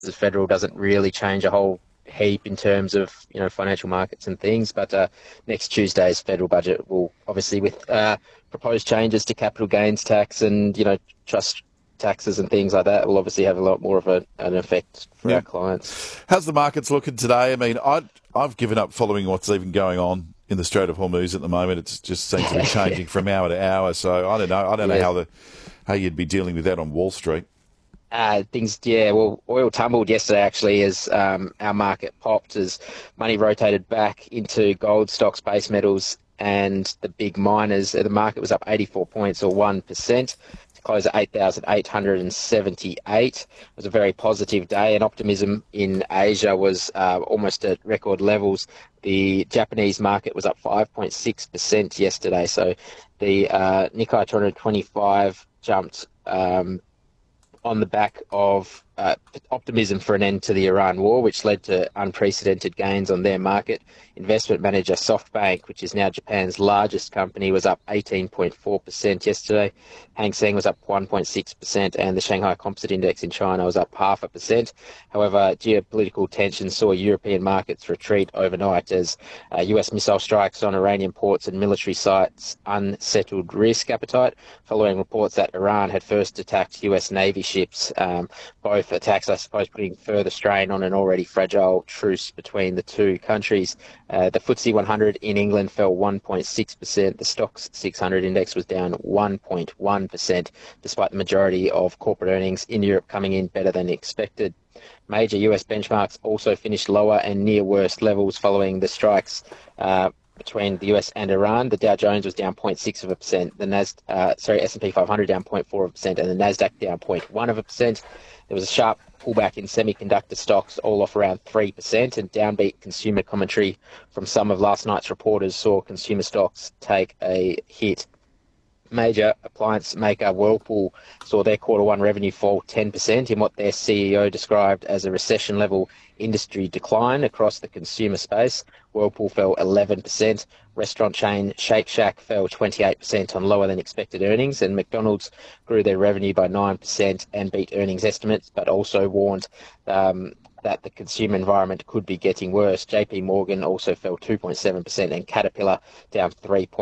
the federal doesn't really change a whole heap in terms of financial markets and things. But next Tuesday's federal budget will obviously, with proposed changes to capital gains tax and trust taxes and things like that, will obviously have a lot more of an effect for our clients. How's the markets looking today? I mean, I've given up following what's even going on in the Strait of Hormuz at the moment. It just seems to be changing from hour to hour. So I don't know how you'd be dealing with that on Wall Street. Well, oil tumbled yesterday actually as our market popped as money rotated back into gold stocks, base metals, and the big miners. The market was up 84 points or 1%. Closed at 8,878. It was a very positive day, and optimism in Asia was almost at record levels. The Japanese market was up 5.6% yesterday, so the Nikkei 225 jumped on the back of optimism for an end to the Iran war, which led to unprecedented gains on their market. Investment manager SoftBank, which is now Japan's largest company, was up 18.4% yesterday. Hang Seng was up 1.6%, and the Shanghai Composite Index in China was up 0.5%. However, geopolitical tensions saw European markets retreat overnight as US missile strikes on Iranian ports and military sites unsettled risk appetite, following reports that Iran had first attacked US Navy ships. Both attacks, I suppose, putting further strain on an already fragile truce between the two countries. The FTSE 100 in England fell 1.6%. The Stocks 600 index was down 1.1%, despite the majority of corporate earnings in Europe coming in better than expected. Major US benchmarks also finished lower and near worst levels following the strikes between the US and Iran. The Dow Jones was down 0.6%. The S&P 500 down 0.4%, and the Nasdaq down 0.1%. There was a sharp pullback in semiconductor stocks, all off around 3%, and downbeat consumer commentary from some of last night's reporters saw consumer stocks take a hit. Major appliance maker Whirlpool saw their Q1 revenue fall 10% in what their CEO described as a recession-level industry decline across the consumer space. Whirlpool fell 11%. Restaurant chain Shake Shack fell 28% on lower than expected earnings, and McDonald's grew their revenue by 9% and beat earnings estimates, but also warned that the consumer environment could be getting worse. JP Morgan also fell 2.7%, and Caterpillar down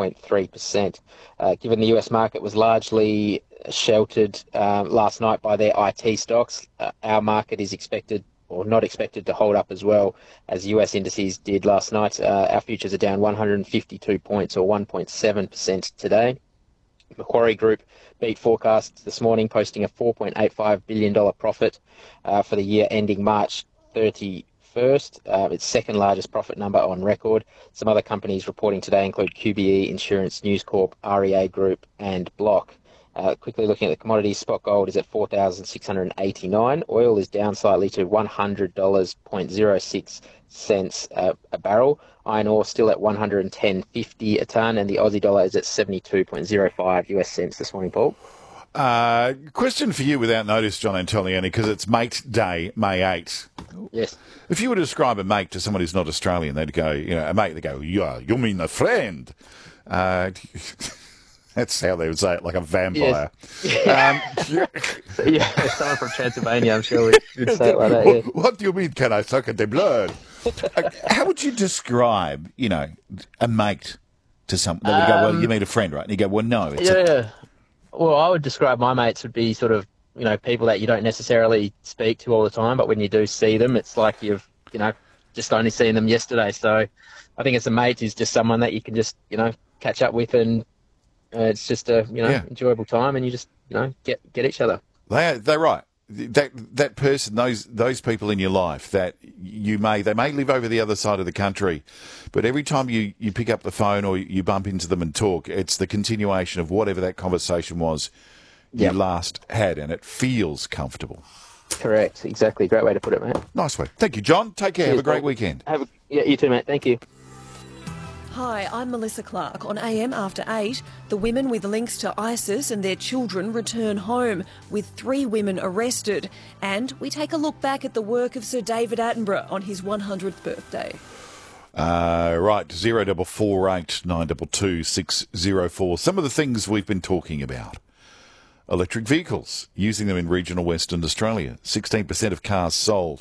3.3%. Given the US market was largely sheltered last night by their IT stocks, our market is expected or not expected to hold up as well as US indices did last night. Our futures are down 152 points or 1.7% today. Macquarie Group beat forecasts this morning, posting a $4.85 billion profit for the year ending March 31st. Its second largest profit number on record. Some other companies reporting today include QBE Insurance, News Corp, REA Group, and Block. Quickly looking at the commodities, spot gold is at 4,689. Oil is down slightly to $100.06 a barrel. Iron ore still at 110.50 a tonne, and the Aussie dollar is at 72.05 US cents this morning, Paul. Question for you without notice, John Antonioni, because it's Mate Day, May 8th. Yes. If you were to describe a mate to someone who's not Australian, they'd go, a mate, they go, yeah, you mean a friend. That's how they would say it, like a vampire. Yes. Someone from Transylvania, I'm sure, would say it like that. Yeah. What do you mean, can I suck at the blood? How would you describe, a mate to someone? They would go, well, you mean a friend, right? And you go, well, no. Well, I would describe my mates would be sort of, people that you don't necessarily speak to all the time, but when you do see them, it's like you've, just only seen them yesterday. So I think as a mate is just someone that you can just, catch up with, and it's just a, enjoyable time, and you just, get each other. They're right. That person, those people in your life that they may live over the other side of the country, but every time you pick up the phone or you bump into them and talk, it's the continuation of whatever that conversation was you last had, and it feels comfortable. Correct. Exactly. Great way to put it, mate. Nice way. Thank you, John. Take care. Cheers, have a great weekend. You too, mate. Thank you. Hi, I'm Melissa Clark. On AM After 8, the women with links to ISIS and their children return home, with 3 women arrested. And we take a look back at the work of Sir David Attenborough on his 100th birthday. Right, 0448 922 604. Some of the things we've been talking about electric vehicles, using them in regional Western Australia. 16% of cars sold